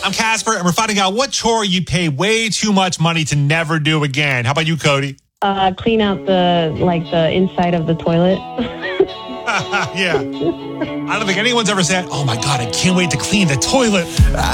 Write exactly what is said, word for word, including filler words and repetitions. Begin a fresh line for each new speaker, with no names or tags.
I'm Casper, and we're finding out what chore you pay way too much money to never do again. How about you, Cody?
Uh, clean out the, like, the inside of the toilet.
Yeah. I don't think anyone's ever said, oh my God, I can't wait to clean the toilet.